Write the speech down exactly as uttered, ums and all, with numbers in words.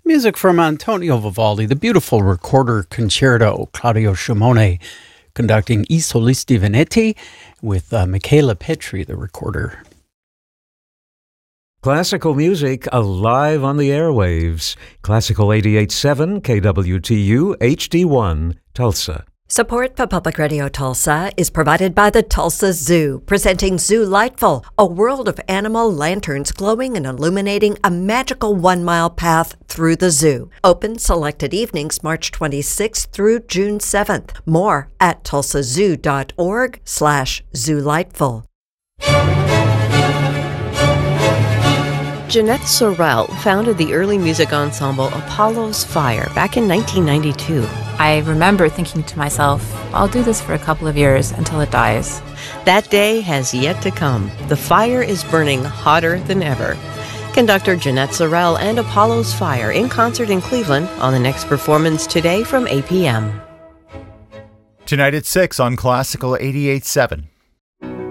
Music from Antonio Vivaldi, the beautiful recorder concerto, Claudio Scimone conducting I Solisti Veneti with uh, Michaela Petri, the recorder. Classical music alive on the airwaves. Classical eighty-eight point seven K W T U H D one, Tulsa. Support for Public Radio Tulsa is provided by the Tulsa Zoo, presenting Zoo Lightful, a world of animal lanterns glowing and illuminating a magical one-mile path through the zoo. Open selected evenings March twenty-sixth through June seventh. More at tulsazoo.org slash zoolightful. Jeanette Sorrell founded the early music ensemble Apollo's Fire back in nineteen ninety-two. I remember thinking to myself, I'll do this for a couple of years until it dies. That day has yet to come. The fire is burning hotter than ever. Conductor Jeanette Sorrell and Apollo's Fire in concert in Cleveland on the next performance today from eight p.m. Tonight at six on Classical eighty-eight point seven.